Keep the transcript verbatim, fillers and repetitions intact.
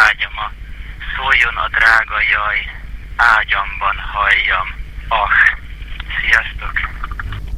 ágyama, szóljon a drága jaj, ágyamban halljam, ah!